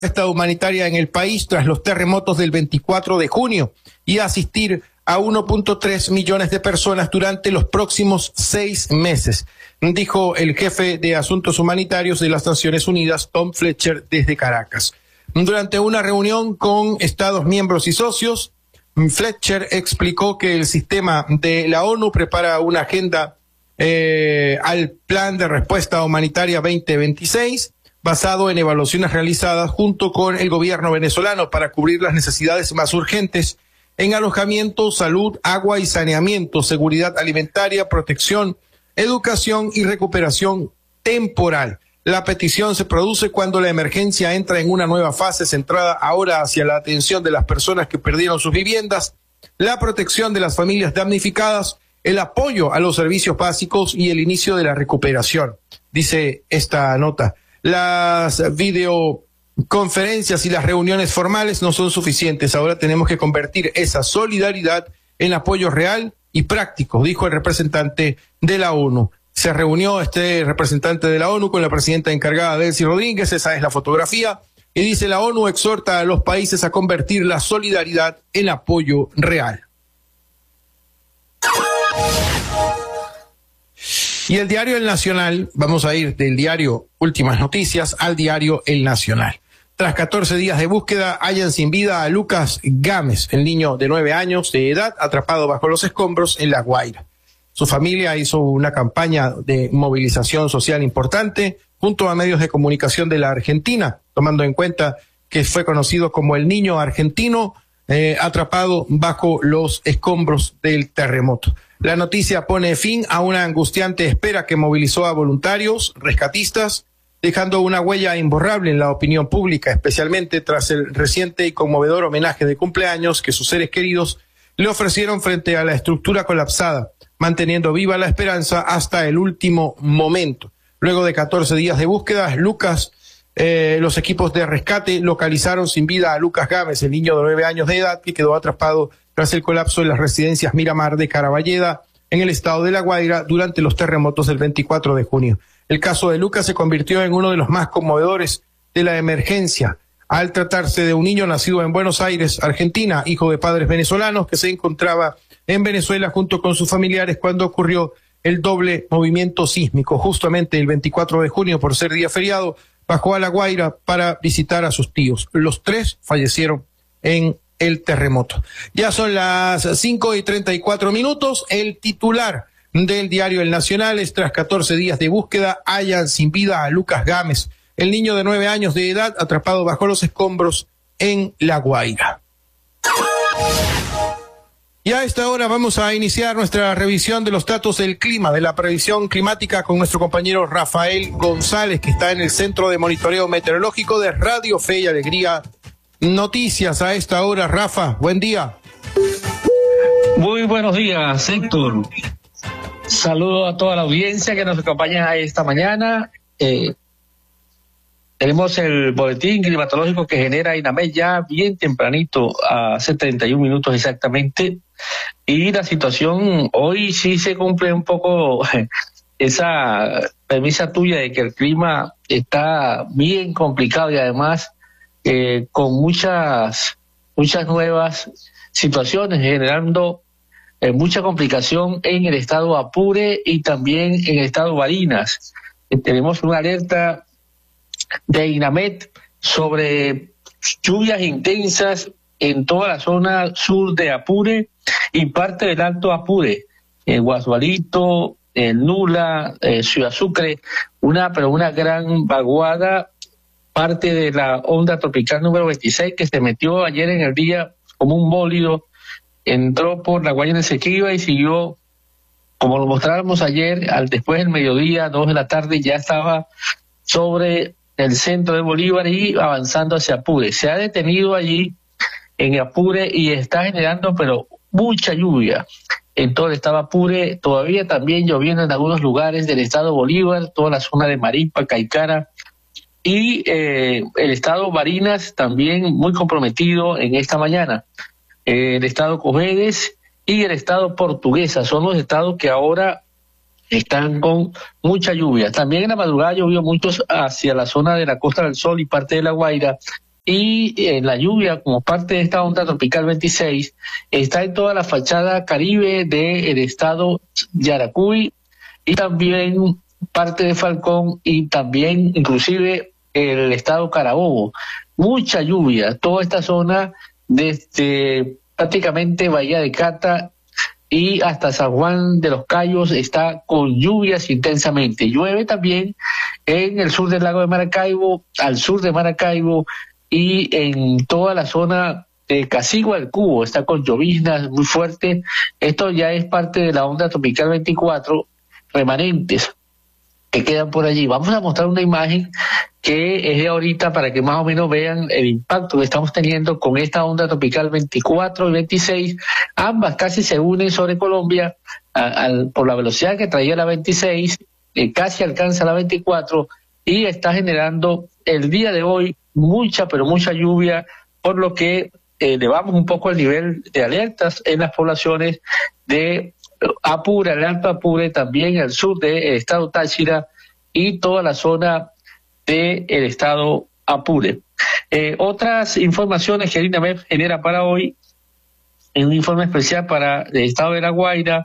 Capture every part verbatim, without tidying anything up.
esta humanitaria en el país tras los terremotos del veinticuatro de junio y asistir a uno punto tres millones de personas durante los próximos seis meses, dijo el jefe de Asuntos Humanitarios de las Naciones Unidas, Tom Fletcher, desde Caracas. Durante una reunión con Estados miembros y socios, Fletcher explicó que el sistema de la ONU prepara una agenda eh, al Plan de Respuesta Humanitaria veinte veintiséis, basado en evaluaciones realizadas junto con el gobierno venezolano para cubrir las necesidades más urgentes en alojamiento, salud, agua y saneamiento, seguridad alimentaria, protección, educación y recuperación temporal. La petición se produce cuando la emergencia entra en una nueva fase centrada ahora hacia la atención de las personas que perdieron sus viviendas, la protección de las familias damnificadas, el apoyo a los servicios básicos y el inicio de la recuperación, dice esta nota. Las videoconferencias y las reuniones formales no son suficientes. Ahora tenemos que convertir esa solidaridad en apoyo real y práctico, dijo el representante de la ONU. Se reunió este representante de la ONU con la presidenta encargada, Delcy Rodríguez, esa es la fotografía, y dice: la ONU exhorta a los países a convertir la solidaridad en apoyo real. Y el diario El Nacional, vamos a ir del diario Últimas Noticias al diario El Nacional. Tras catorce días de búsqueda, hallan sin vida a Lucas Gámez, el niño de nueve años de edad, atrapado bajo los escombros en La Guaira. Su familia hizo una campaña de movilización social importante junto a medios de comunicación de la Argentina, tomando en cuenta que fue conocido como el niño argentino eh, atrapado bajo los escombros del terremoto. La noticia pone fin a una angustiante espera que movilizó a voluntarios, rescatistas, dejando una huella imborrable en la opinión pública, especialmente tras el reciente y conmovedor homenaje de cumpleaños que sus seres queridos le ofrecieron frente a la estructura colapsada, manteniendo viva la esperanza hasta el último momento. Luego de catorce días de búsqueda, Lucas, eh, los equipos de rescate localizaron sin vida a Lucas Gámez, el niño de nueve años de edad que quedó atrapado tras el colapso de las residencias Miramar de Caraballeda, en el estado de La Guaira, durante los terremotos del veinticuatro de junio. El caso de Lucas se convirtió en uno de los más conmovedores de la emergencia, al tratarse de un niño nacido en Buenos Aires, Argentina, hijo de padres venezolanos, que se encontraba en Venezuela junto con sus familiares cuando ocurrió el doble movimiento sísmico. Justamente el veinticuatro de junio, por ser día feriado, bajó a La Guaira para visitar a sus tíos. Los tres fallecieron en el terremoto. Ya son las cinco y treinta y cuatro minutos. El titular del diario El Nacional es: tras catorce días de búsqueda, hallan sin vida a Lucas Gámez, el niño de nueve años de edad atrapado bajo los escombros en La Guaira. Y a esta hora vamos a iniciar nuestra revisión de los datos del clima, de la previsión climática, con nuestro compañero Rafael González, que está en el Centro de Monitoreo Meteorológico de Radio Fe y Alegría Noticias. A esta hora, Rafa, buen día. Muy buenos días, Héctor. Saludo a toda la audiencia que nos acompaña esta mañana. Eh, tenemos el boletín climatológico que genera INAMED ya bien tempranito, hace treinta y un minutos exactamente. Y la situación hoy sí se cumple un poco esa premisa tuya de que el clima está bien complicado y además eh, con muchas, muchas nuevas situaciones, generando eh, mucha complicación en el estado Apure y también en el estado Barinas. Eh, tenemos una alerta de INAMED sobre lluvias intensas en toda la zona sur de Apure y parte del Alto Apure, en Guasualito, en Nula, eh, Ciudad Sucre, una pero una gran vaguada, parte de la onda tropical número veintiséis que se metió ayer en el día como un bólido, entró por la Guayana Esequiba y siguió, como lo mostrábamos ayer, al después del mediodía, dos de la tarde, ya estaba sobre el centro de Bolívar y avanzando hacia Apure. Se ha detenido allí en Apure y está generando pero mucha lluvia en todo el estado Apure, todavía también lloviendo en algunos lugares del estado Bolívar, toda la zona de Maripa, Caicara, y eh, el estado Barinas también muy comprometido en esta mañana. Eh, el estado Cojedes y el estado Portuguesa son los estados que ahora están con mucha lluvia. También en la madrugada llovió mucho hacia la zona de la Costa del Sol y parte de La Guaira, y eh, la lluvia, como parte de esta onda tropical veintiséis, está en toda la fachada caribe del estado Yaracuy y también parte de Falcón y también inclusive el estado Carabobo. Mucha lluvia, toda esta zona desde prácticamente Bahía de Cata y hasta San Juan de los Cayos está con lluvias intensamente. Llueve también en el sur del lago de Maracaibo, al sur de Maracaibo y en toda la zona de Casigua del Cubo, está con lloviznas muy fuertes. Esto ya es parte de la onda tropical veinticuatro, remanentes que quedan por allí. Vamos a mostrar una imagen que es de ahorita para que más o menos vean el impacto que estamos teniendo con esta onda tropical veinticuatro y veintiséis. Ambas casi se unen sobre Colombia a, a, por la velocidad que traía la veintiséis, eh, casi alcanza la veinticuatro y está generando el día de hoy mucha, pero mucha lluvia, por lo que eh, elevamos un poco el nivel de alertas en las poblaciones de Apure, el Alto Apure, también el sur del estado Táchira y toda la zona del estado Apure. Eh, otras informaciones que el INAMEP genera para hoy, en un informe especial para el estado de La Guaira,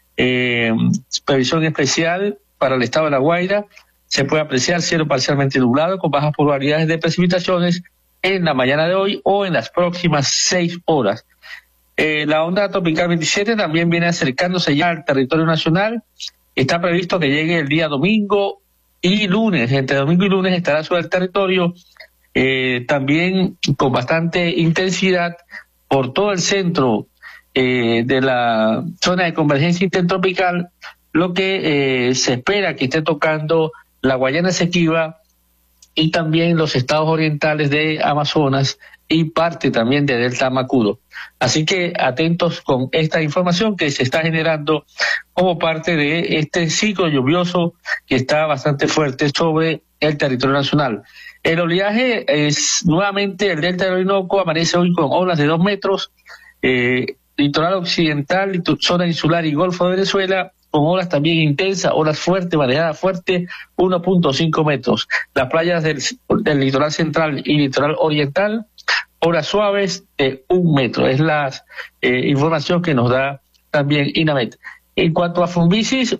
eh, previsión especial para el estado de La Guaira, se puede apreciar cielo parcialmente nublado con bajas probabilidades de precipitaciones en la mañana de hoy o en las próximas seis horas. Eh, la onda tropical veintisiete también viene acercándose ya al territorio nacional. Está previsto que llegue el día domingo y lunes. Entre domingo y lunes estará sobre el territorio, eh, también con bastante intensidad por todo el centro eh, de la zona de convergencia intertropical, lo que eh, se espera que esté tocando la Guayana Esequiba y también los estados orientales de Amazonas y parte también de Delta Macuro. Así que atentos con esta información que se está generando como parte de este ciclo lluvioso que está bastante fuerte sobre el territorio nacional. El oleaje es nuevamente el delta del Orinoco, amanece hoy con olas de dos metros, eh, litoral occidental, zona insular y Golfo de Venezuela, con olas también intensas, olas fuertes, marejada fuerte, uno punto cinco metros. Las playas del, del litoral central y litoral oriental, olas suaves de un metro. Es la eh, información que nos da también INAMET. En cuanto a Funvisis,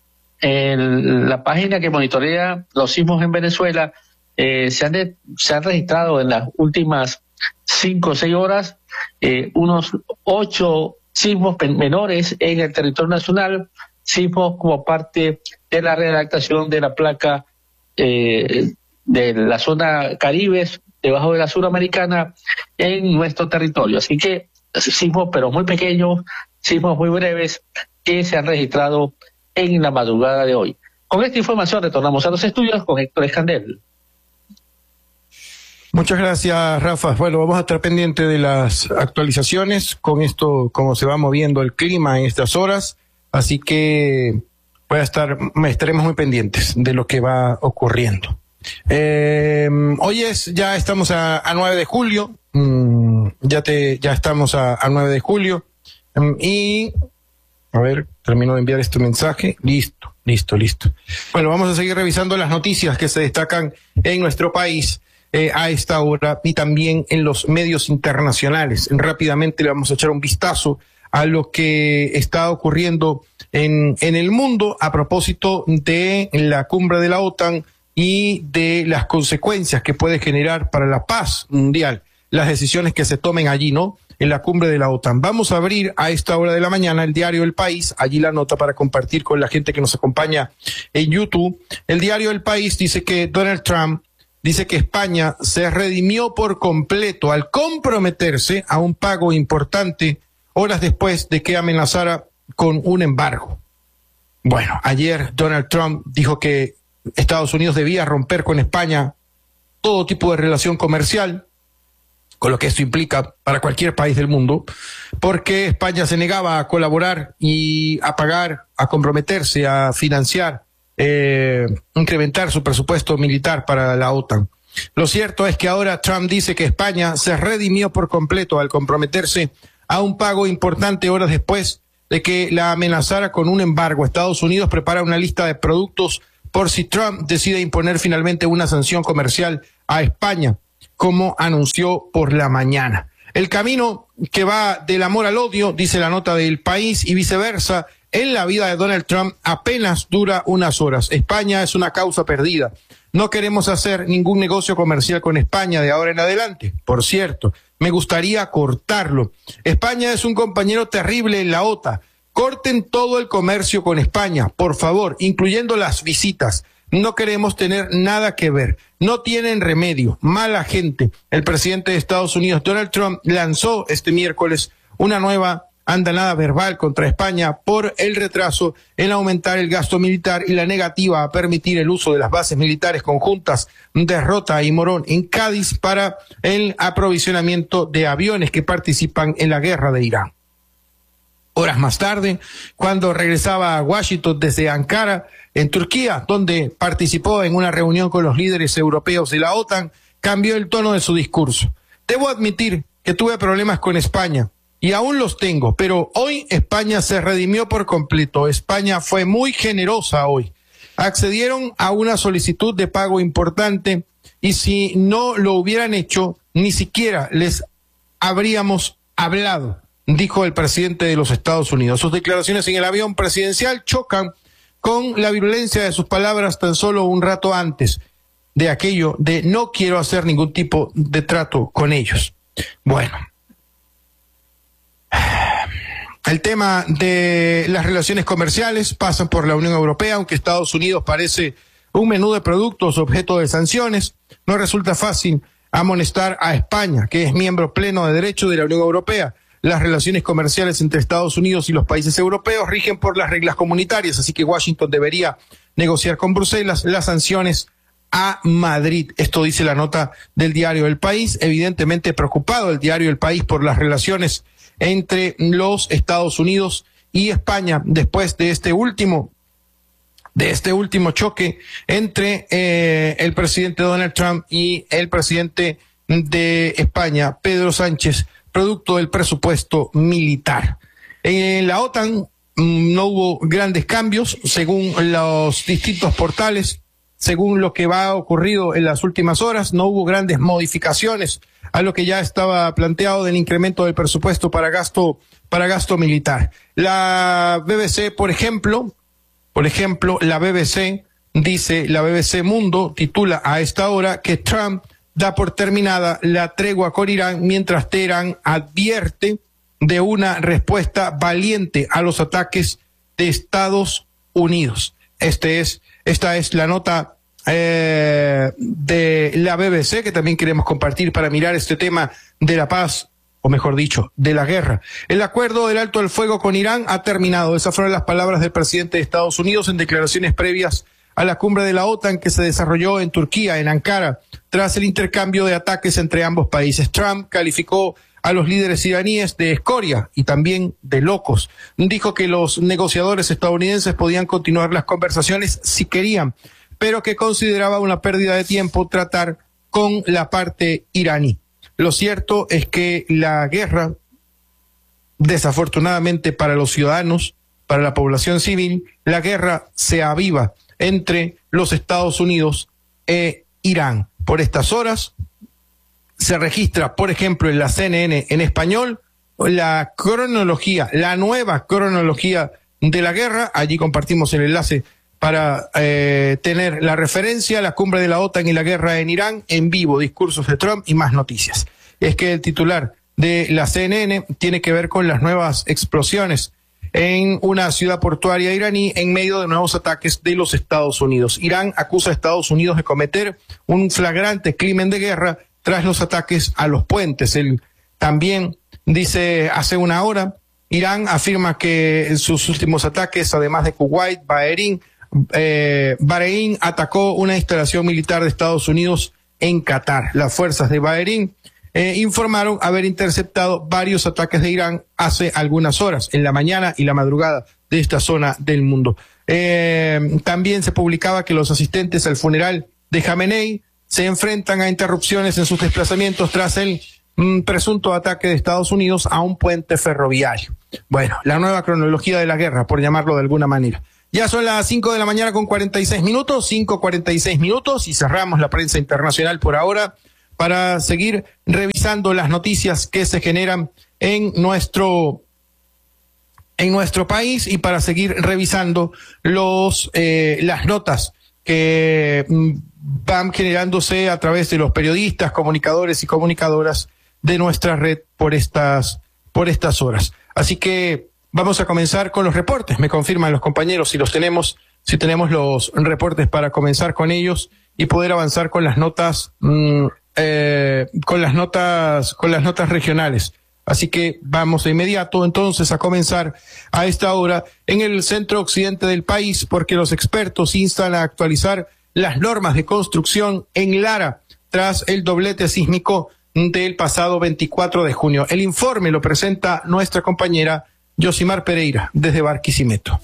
el, la página que monitorea los sismos en Venezuela, eh, se, han de, se han registrado en las últimas cinco o seis horas eh, unos ocho sismos menores en el territorio nacional, sismos como parte de la redactación de la placa eh, de la zona Caribe, debajo de la suramericana, en nuestro territorio. Así que sismos, pero muy pequeños, sismos muy breves, que se han registrado en la madrugada de hoy. Con esta información retornamos a los estudios con Héctor Escandel. Muchas gracias, Rafa. Bueno, vamos a estar pendientes de las actualizaciones con esto, cómo se va moviendo el clima en estas horas. Así que voy a estar, estaremos muy pendientes de lo que va ocurriendo. Eh, hoy es, ya estamos a, a nueve de julio, mm, ya te, ya estamos a, a nueve de julio, um, y, a ver, termino de enviar este mensaje, listo, listo, listo. Bueno, vamos a seguir revisando las noticias que se destacan en nuestro país eh, a esta hora y también en los medios internacionales. Rápidamente le vamos a echar un vistazo a lo que está ocurriendo en, en el mundo a propósito de la cumbre de la OTAN y de las consecuencias que puede generar para la paz mundial las decisiones que se tomen allí, ¿no? En la cumbre de la OTAN. Vamos a abrir a esta hora de la mañana el diario El País, allí la nota para compartir con la gente que nos acompaña en YouTube. El diario El País dice que Donald Trump dice que España se redimió por completo al comprometerse a un pago importante horas después de que amenazara con un embargo. Bueno, ayer Donald Trump dijo que Estados Unidos debía romper con España todo tipo de relación comercial, con lo que esto implica para cualquier país del mundo, porque España se negaba a colaborar y a pagar, a comprometerse, a financiar, eh, incrementar su presupuesto militar para la OTAN. Lo cierto es que ahora Trump dice que España se redimió por completo al comprometerse a un pago importante horas después de que la amenazara con un embargo. Estados Unidos prepara una lista de productos por si Trump decide imponer finalmente una sanción comercial a España. como anunció por la mañana. El camino que va del amor al odio, dice la nota del País, y viceversa, en la vida de Donald Trump apenas dura unas horas. España es una causa perdida. No queremos hacer ningún negocio comercial con España de ahora en adelante. Por cierto, me gustaría cortarlo. España es un compañero terrible en la OTAN. Corten todo el comercio con España, por favor, incluyendo las visitas. No queremos tener nada que ver. No tienen remedio. Mala gente. El presidente de Estados Unidos, Donald Trump, lanzó este miércoles una nueva andanada verbal contra España por el retraso en aumentar el gasto militar y la negativa a permitir el uso de las bases militares conjuntas de Rota y Morón en Cádiz para el aprovisionamiento de aviones que participan en la guerra de Irán. Horas más tarde, cuando regresaba a Washington desde Ankara, en Turquía, donde participó en una reunión con los líderes europeos de la OTAN, cambió el tono de su discurso. Debo admitir que tuve problemas con España, y aún los tengo, pero hoy España se redimió por completo. España fue muy generosa hoy. Accedieron a una solicitud de pago importante, y si no lo hubieran hecho, ni siquiera les habríamos hablado, dijo el presidente de los Estados Unidos. Sus declaraciones en el avión presidencial chocan con la virulencia de sus palabras tan solo un rato antes de aquello de no quiero hacer ningún tipo de trato con ellos. Bueno, el tema de las relaciones comerciales pasan por la Unión Europea, aunque Estados Unidos parece un menú de productos objeto de sanciones. No resulta fácil amonestar a España, que es miembro pleno de derecho de la Unión Europea. Las relaciones comerciales entre Estados Unidos y los países europeos rigen por las reglas comunitarias, así que Washington debería negociar con Bruselas las sanciones a Madrid. Esto dice la nota del diario El País. Evidentemente preocupado el diario El País por las relaciones entre los Estados Unidos y España después de este último de este último choque entre eh, el presidente Donald Trump y el presidente de España, Pedro Sánchez, producto del presupuesto militar. En la OTAN mmm, no hubo grandes cambios, según los distintos portales, según lo que va ocurrido en las últimas horas, no hubo grandes modificaciones a lo que ya estaba planteado del incremento del presupuesto para gasto, para gasto militar. La B B C, por ejemplo, por ejemplo, la B B C dice, la B B C Mundo titula a esta hora que Trump da por terminada la tregua con Irán, mientras Teherán advierte de una respuesta valiente a los ataques de Estados Unidos. Este es, esta es la nota eh, de la B B C que también queremos compartir para mirar este tema de la paz, o mejor dicho, de la guerra. El acuerdo del alto el fuego con Irán ha terminado. Esas fueron las palabras del presidente de Estados Unidos en declaraciones previas a la cumbre de la OTAN que se desarrolló en Turquía, en Ankara, tras el intercambio de ataques entre ambos países. Trump calificó a los líderes iraníes de escoria y también de locos. Dijo que los negociadores estadounidenses podían continuar las conversaciones si querían, pero que consideraba una pérdida de tiempo tratar con la parte iraní. Lo cierto es que la guerra, desafortunadamente para los ciudadanos, para la población civil, la guerra se aviva entre los Estados Unidos e Irán. Por estas horas se registra, por ejemplo, en la C N N en español, la cronología, la nueva cronología de la guerra. Allí compartimos el enlace para eh, tener la referencia, la cumbre de la OTAN y la guerra en Irán en vivo, discursos de Trump y más noticias. Es que el titular de la C N N tiene que ver con las nuevas explosiones en una ciudad portuaria iraní en medio de nuevos ataques de los Estados Unidos. Irán acusa a Estados Unidos de cometer un flagrante crimen de guerra tras los ataques a los puentes. Él también dice hace una hora, Irán afirma que en sus últimos ataques, además de Kuwait, Bahrein, eh, Bahrein atacó una instalación militar de Estados Unidos en Qatar. Las fuerzas de Bahrein Eh, informaron haber interceptado varios ataques de Irán hace algunas horas, en la mañana y la madrugada de esta zona del mundo. Eh, también se publicaba que los asistentes al funeral de Jamenei se enfrentan a interrupciones en sus desplazamientos tras el mm, presunto ataque de Estados Unidos a un puente ferroviario. Bueno, la nueva cronología de la guerra, por llamarlo de alguna manera. Ya son las cinco de la mañana con cuarenta y seis minutos, cinco cuarenta y seis minutos, y cerramos la prensa internacional por ahora, para seguir revisando las noticias que se generan en nuestro en nuestro país y para seguir revisando los eh, las notas que van generándose a través de los periodistas, comunicadores y comunicadoras de nuestra red por estas por estas horas. Así que vamos a comenzar con los reportes. Me confirman los compañeros si los tenemos, si tenemos los reportes para comenzar con ellos y poder avanzar con las notas, mmm, eh, con las notas, con las notas regionales. Así que vamos de inmediato entonces a comenzar a esta hora en el centro occidente del país, porque los expertos instan a actualizar las normas de construcción en Lara tras el doblete sísmico del pasado veinticuatro de junio. El informe lo presenta nuestra compañera Yosimar Pereira desde Barquisimeto.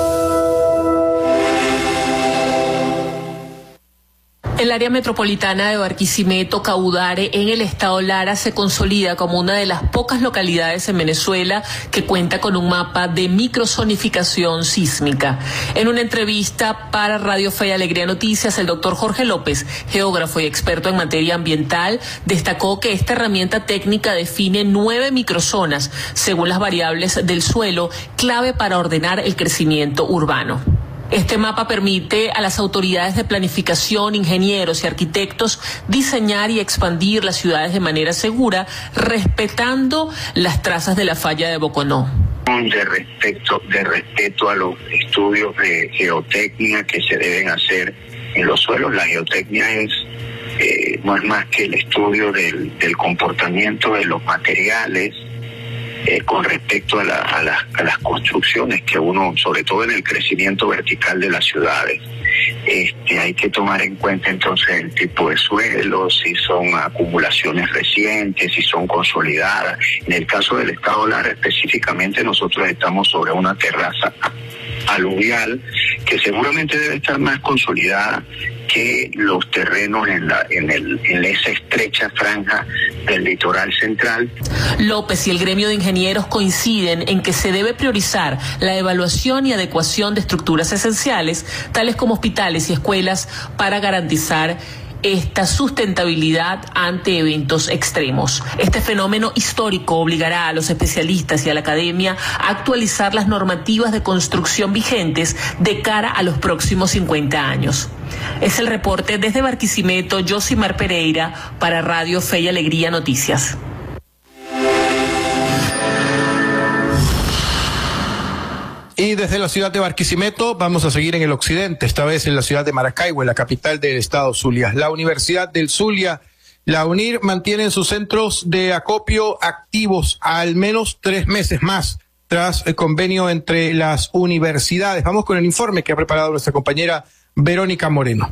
El área metropolitana de Barquisimeto, Caudare, en el estado Lara, se consolida como una de las pocas localidades en Venezuela que cuenta con un mapa de microzonificación sísmica. En una entrevista para Radio Fe y Alegría Noticias, el doctor Jorge López, geógrafo y experto en materia ambiental, destacó que esta herramienta técnica define nueve microzonas, según las variables del suelo, clave para ordenar el crecimiento urbano. Este mapa permite a las autoridades de planificación, ingenieros y arquitectos diseñar y expandir las ciudades de manera segura, respetando las trazas de la falla de Boconó. De respeto, de respeto a los estudios de geotecnia que se deben hacer en los suelos. La geotecnia es eh, no es más que el estudio del, del comportamiento de los materiales, Eh, con respecto a, la, a, la, a las construcciones que uno, sobre todo en el crecimiento vertical de las ciudades, este, hay que tomar en cuenta entonces el tipo de suelo, si son acumulaciones recientes, si son consolidadas. En el caso del estado Lara específicamente, nosotros estamos sobre una terraza aluvial que seguramente debe estar más consolidada que los terrenos en la en el en esa estrecha franja del litoral central. López y el gremio de ingenieros coinciden en que se debe priorizar la evaluación y adecuación de estructuras esenciales, tales como hospitales y escuelas, para garantizar esta sustentabilidad ante eventos extremos. Este fenómeno histórico obligará a los especialistas y a la academia a actualizar las normativas de construcción vigentes de cara a los próximos cincuenta años. Es el reporte desde Barquisimeto, Yosimar Pereira, para Radio Fe y Alegría Noticias. Y desde la ciudad de Barquisimeto vamos a seguir en el occidente, esta vez en la ciudad de Maracaibo, en la capital del estado Zulia. La Universidad del Zulia, la UNIR, mantiene sus centros de acopio activos al menos tres meses más, tras el convenio entre las universidades. Vamos con el informe que ha preparado nuestra compañera Verónica Moreno.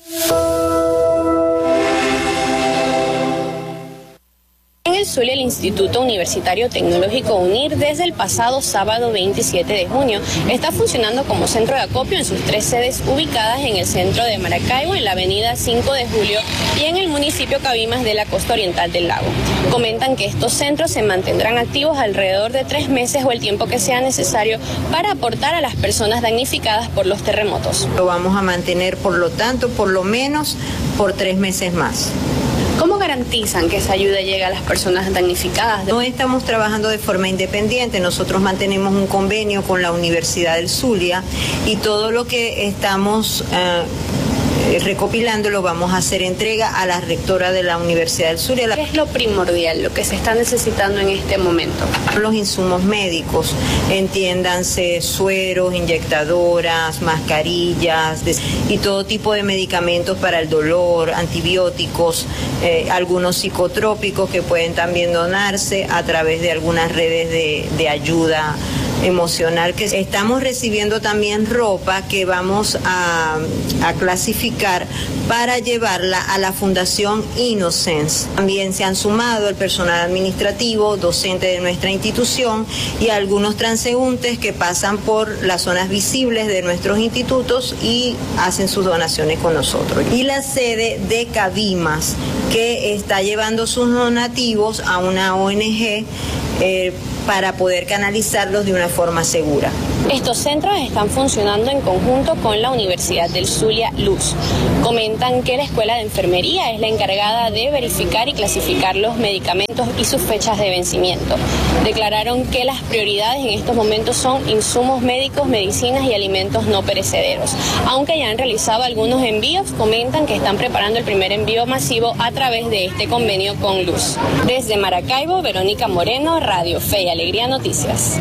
En el Zulia, el Instituto Universitario Tecnológico UNIR, desde el pasado sábado veintisiete de junio, está funcionando como centro de acopio en sus tres sedes ubicadas en el centro de Maracaibo, en la avenida cinco de julio y en el municipio Cabimas de la costa oriental del lago. Comentan que estos centros se mantendrán activos alrededor de tres meses o el tiempo que sea necesario para aportar a las personas damnificadas por los terremotos. Lo vamos a mantener, por lo tanto, por lo menos por tres meses más. ¿Cómo garantizan que esa ayuda llegue a las personas damnificadas? No estamos trabajando de forma independiente, nosotros mantenemos un convenio con la Universidad del Zulia y todo lo que estamos eh, recopilando lo vamos a hacer entrega a la rectora de la Universidad del Zulia. ¿Qué es lo primordial, lo que se está necesitando en este momento? Los insumos médicos, entiéndanse sueros, inyectadoras, mascarillas y todo tipo de medicamentos para el dolor, antibióticos, eh, algunos psicotrópicos que pueden también donarse a través de algunas redes de, de ayuda emocional. Que estamos recibiendo también ropa que vamos a, a clasificar para llevarla a la Fundación Innocence. También se han sumado el personal administrativo, docente de nuestra institución y algunos transeúntes que pasan por las zonas visibles de nuestros institutos y hacen sus donaciones con nosotros. Y la sede de Cabimas, que está llevando sus donativos a una O N G eh, para poder canalizarlos de una forma segura. Estos centros están funcionando en conjunto con la Universidad del Zulia Luz. Comentan que la Escuela de Enfermería es la encargada de verificar y clasificar los medicamentos y sus fechas de vencimiento. Declararon que las prioridades en estos momentos son insumos médicos, medicinas y alimentos no perecederos. Aunque ya han realizado algunos envíos, comentan que están preparando el primer envío masivo a través de este convenio con Luz. Desde Maracaibo, Verónica Moreno, Radio Fe y Alegría Noticias.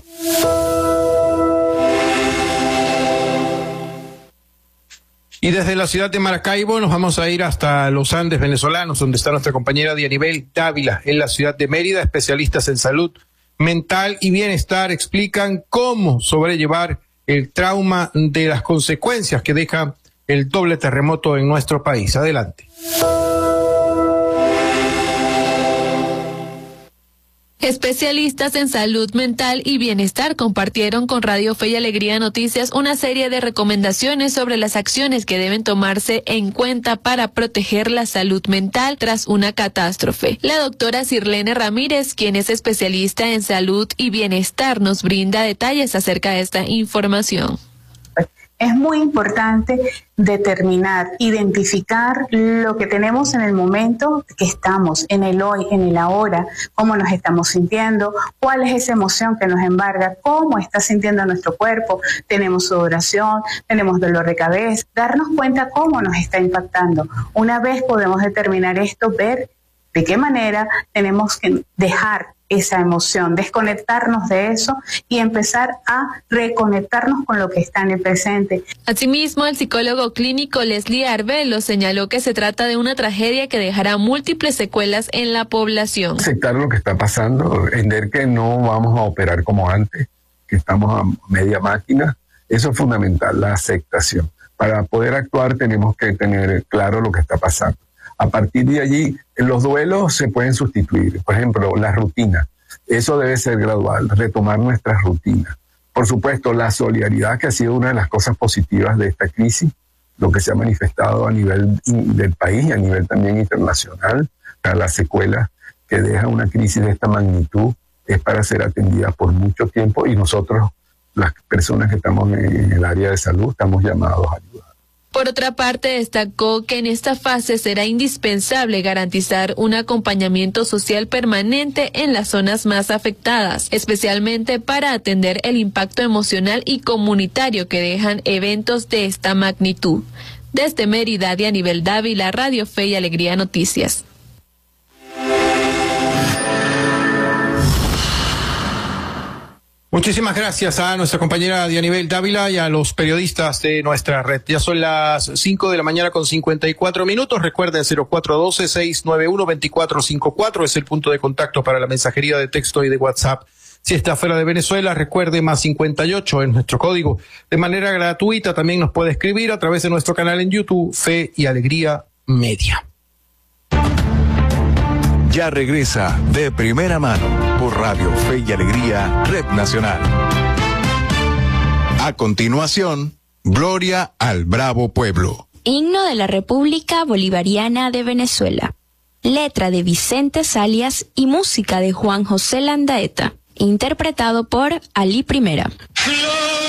Y desde la ciudad de Maracaibo nos vamos a ir hasta los Andes venezolanos, donde está nuestra compañera Dianibel Dávila, en la ciudad de Mérida. Especialistas en salud mental y bienestar explican cómo sobrellevar el trauma de las consecuencias que deja el doble terremoto en nuestro país. Adelante. Especialistas en salud mental y bienestar compartieron con Radio Fe y Alegría Noticias una serie de recomendaciones sobre las acciones que deben tomarse en cuenta para proteger la salud mental tras una catástrofe. La doctora Sirlene Ramírez, quien es especialista en salud y bienestar, nos brinda detalles acerca de esta información. Es muy importante determinar, identificar lo que tenemos en el momento que estamos, en el hoy, en el ahora, cómo nos estamos sintiendo, cuál es esa emoción que nos embarga, cómo está sintiendo nuestro cuerpo, tenemos sudoración, tenemos dolor de cabeza, darnos cuenta cómo nos está impactando. Una vez podemos determinar esto, ver de qué manera tenemos que dejar esa emoción, desconectarnos de eso y empezar a reconectarnos con lo que está en el presente. Asimismo, el psicólogo clínico Leslie Arbelo señaló que se trata de una tragedia que dejará múltiples secuelas en la población. Aceptar lo que está pasando, entender que no vamos a operar como antes, que estamos a media máquina, eso es fundamental, la aceptación. Para poder actuar tenemos que tener claro lo que está pasando. A partir de allí, los duelos se pueden sustituir. Por ejemplo, la rutina. Eso debe ser gradual, retomar nuestras rutinas. Por supuesto, la solidaridad, que ha sido una de las cosas positivas de esta crisis, lo que se ha manifestado a nivel del país y a nivel también internacional, a las secuelas que deja una crisis de esta magnitud, es para ser atendida por mucho tiempo y nosotros, las personas que estamos en el área de salud, estamos llamados a ayudar. Por otra parte, destacó que en esta fase será indispensable garantizar un acompañamiento social permanente en las zonas más afectadas, especialmente para atender el impacto emocional y comunitario que dejan eventos de esta magnitud. Desde Mérida, Dianibel Dávila, Radio Fe y Alegría Noticias. Muchísimas gracias a nuestra compañera Dianibel Dávila y a los periodistas de nuestra red. Ya son las cinco de la mañana con cincuenta y cuatro minutos. Recuerden, cero cuatro uno dos, seis nueve uno, dos cuatro cinco cuatro es el punto de contacto para la mensajería de texto y de WhatsApp. Si está fuera de Venezuela, recuerde, más cincuenta y ocho es nuestro código. De manera gratuita también nos puede escribir a través de nuestro canal en YouTube, Fe y Alegría Media. Ya regresa De Primera Mano por Radio Fe y Alegría, Red Nacional. A continuación, Gloria al Bravo Pueblo. Himno de la República Bolivariana de Venezuela. Letra de Vicente Salias y música de Juan José Landaeta. Interpretado por Ali Primera.